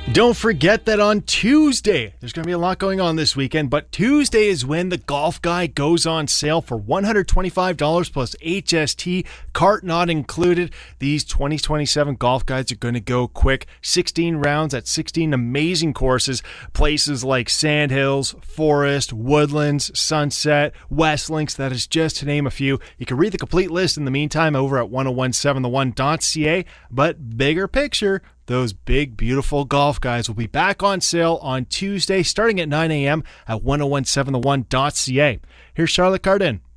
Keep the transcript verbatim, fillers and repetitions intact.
Don't forget that on Tuesday, there's going to be a lot going on this weekend, but Tuesday is when the Golf Guide goes on sale for one hundred twenty-five dollars plus H S T, cart not included. These twenty twenty-seven Golf Guides are going to go quick. sixteen rounds at sixteen amazing courses, places like Sandhills, Forest, Woodlands, Sunset, West Links, that is just to name a few. You can read the complete list in the meantime over at ten seventeen the one dot c a, but bigger picture, those big, beautiful golf guides will be back on sale on Tuesday starting at nine a.m. at ten seventeen the one dot c a. Here's Charlotte Cardin.